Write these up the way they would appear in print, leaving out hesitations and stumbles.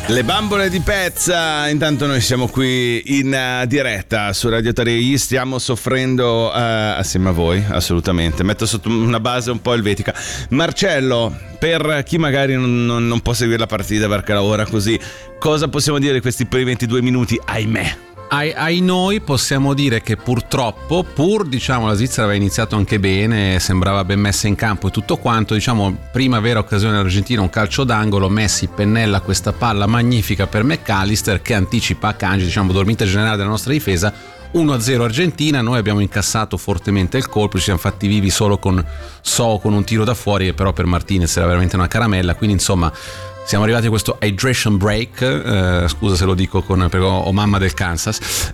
Le bambole di pezza. Intanto noi siamo qui in diretta su Radio Tarei, stiamo soffrendo assieme a voi, assolutamente. Metto sotto una base un po' elvetica. Marcello, per chi magari non può seguire la partita perché lavora così, cosa possiamo dire di questi primi 22 minuti, ahimè? Ai noi possiamo dire che purtroppo, la Svizzera aveva iniziato anche bene, sembrava ben messa in campo e tutto quanto, prima vera occasione dell'Argentina, un calcio d'angolo, Messi pennella questa palla magnifica per McAllister che anticipa Akanji, dormita generale della nostra difesa, 1-0 Argentina. Noi abbiamo incassato fortemente il colpo, ci siamo fatti vivi solo con un tiro da fuori, che però per Martinez era veramente una caramella, quindi siamo arrivati a questo hydration break, scusa se lo dico perché ho mamma del Kansas,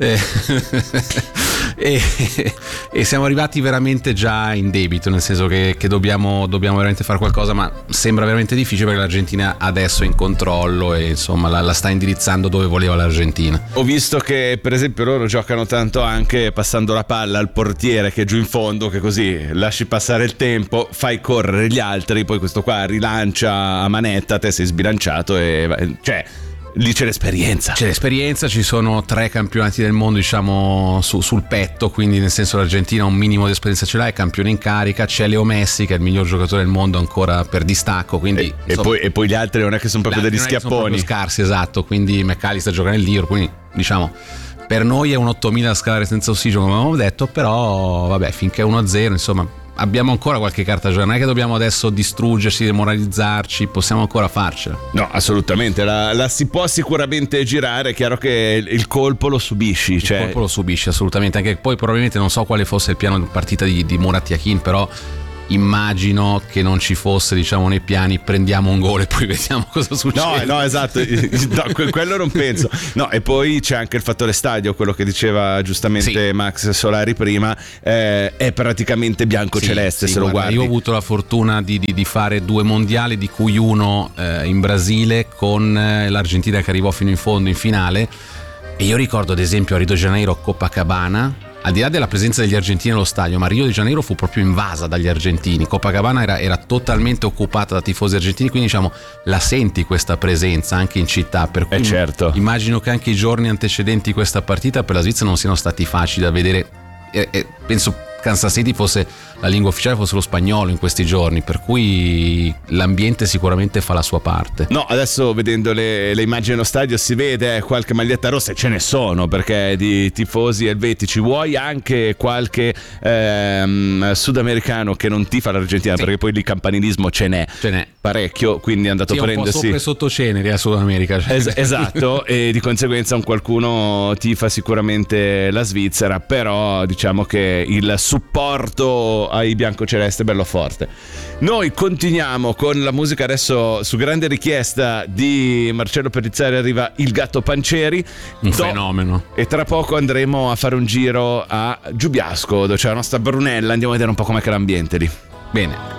e siamo arrivati veramente già in debito, nel senso che dobbiamo veramente fare qualcosa, ma sembra veramente difficile perché l'Argentina adesso è in controllo e la sta indirizzando dove voleva l'Argentina. Ho visto che per esempio loro giocano tanto anche passando la palla al portiere che è giù in fondo, che così lasci passare il tempo, fai correre gli altri, poi questo qua rilancia a manetta, te sei sbilanciato e lì c'è l'esperienza. Ci sono 3 campionati del mondo sul petto, quindi nel senso l'Argentina un minimo di esperienza ce l'ha, è campione in carica, c'è Leo Messi che è il miglior giocatore del mondo ancora per distacco, quindi e poi gli altri non è che sono proprio degli schiapponi, sono scarsi, esatto, quindi McAllister gioca nel Liverpool, quindi per noi è un 8000 a scalare senza ossigeno come avevamo detto, però vabbè, finché è 1-0 abbiamo ancora qualche carta giocata, non è che dobbiamo adesso distruggerci, demoralizzarci, possiamo ancora farcela. No, assolutamente, la si può sicuramente girare, è chiaro che il colpo lo subisci. Il colpo lo subisci assolutamente, anche poi probabilmente non so quale fosse il piano di partita di Murat Yakin, però immagino che non ci fosse nei piani prendiamo un gol e poi vediamo cosa succede. No, esatto, quello non penso. No, e poi c'è anche il fattore stadio, quello che diceva giustamente Max Solari prima, è praticamente bianco-celeste, se lo guardi. Io ho avuto la fortuna di fare 2 mondiali, di cui uno in Brasile con l'Argentina che arrivò fino in fondo in finale, e io ricordo ad esempio a Rio de Janeiro, Copacabana, al di là della presenza degli argentini allo stadio, ma Rio de Janeiro fu proprio invasa dagli argentini. Copacabana era totalmente occupata da tifosi argentini, quindi la senti questa presenza anche in città, per cui certo. Immagino che anche i giorni antecedenti questa partita per la Svizzera non siano stati facili da vedere. Penso Kansas City fosse la lingua ufficiale, fosse lo spagnolo in questi giorni, per cui l'ambiente sicuramente fa la sua parte. No, adesso vedendo le immagini allo stadio si vede qualche maglietta rossa, e ce ne sono, perché di tifosi elvetici, vuoi anche qualche sudamericano che non tifa l'Argentina, perché poi lì campanilismo ce n'è parecchio, quindi è andato a prendersi un po' sopra e sotto ceneri a Sud America. Esatto, e di conseguenza qualcuno tifa sicuramente la Svizzera, però diciamo che il supporto ai biancoceleste è bello forte. Noi continuiamo con la musica, adesso su grande richiesta di Marcello Pellizzari arriva Il Gatto Pancieri, un fenomeno, e tra poco andremo a fare un giro a Giubiasco dove c'è la nostra Brunella, andiamo a vedere un po' com'è che l'ambiente lì. Bene.